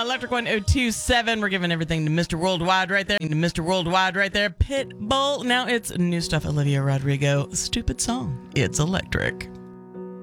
Electric 1027. We're giving everything to Mr. Worldwide right there. To Mr. Worldwide right there. Pitbull. Now it's new stuff. Olivia Rodrigo. Stupid song. It's electric.